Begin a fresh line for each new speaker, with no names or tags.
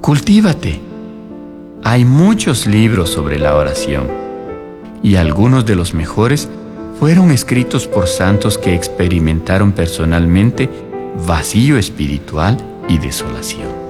Cultívate. Hay muchos libros sobre la oración y algunos de los mejores fueron escritos por santos que experimentaron personalmente vacío espiritual y desolación.